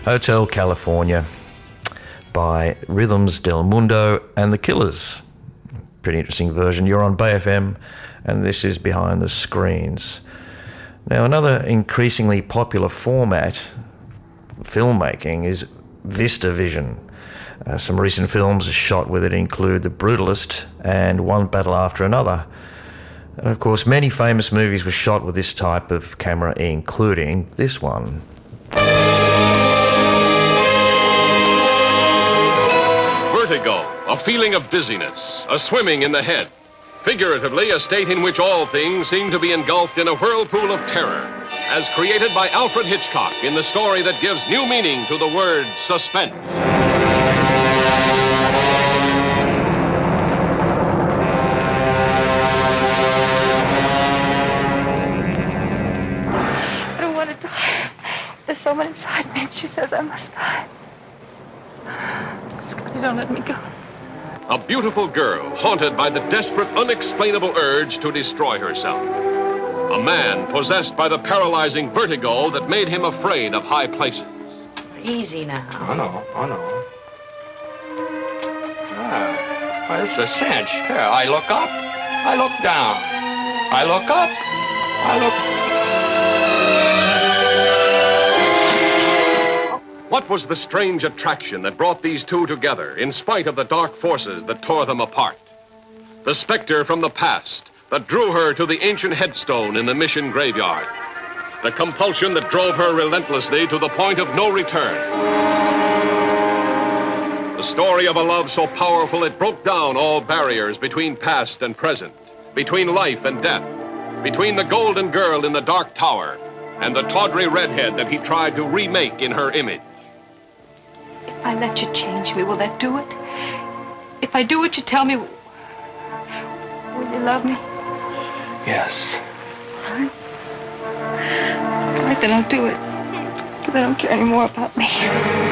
Hotel California by Rhythms Del Mundo and the Killers. Pretty interesting version. You're on Bay FM, and this is Behind the Screens. Now, another increasingly popular format of filmmaking is VistaVision. Some recent films shot with it include The Brutalist and One Battle After Another. And of course, many famous movies were shot with this type of camera, including this one. Vertigo, a feeling of dizziness, a swimming in the head. Figuratively, a state in which all things seem to be engulfed in a whirlpool of terror, as created by Alfred Hitchcock in the story that gives new meaning to the word suspense. I don't want to die. There's someone inside me, and she says I must die. Scotty, don't let me go. A beautiful girl haunted by the desperate, unexplainable urge to destroy herself. A man possessed by the paralyzing vertigo that made him afraid of high places. Easy now. Oh, no. Ah, it's a cinch. Here, I look up. I look down. I look up. I look... What was the strange attraction that brought these two together in spite of the dark forces that tore them apart? The specter from the past that drew her to the ancient headstone in the Mission graveyard. The compulsion that drove her relentlessly to the point of no return. The story of a love so powerful it broke down all barriers between past and present, between life and death, between the golden girl in the dark tower and the tawdry redhead that he tried to remake in her image. If I let you change me, will that do it? If I do what you tell me, will you love me? Yes. All right. All right, then I'll do it. Because I don't care anymore about me.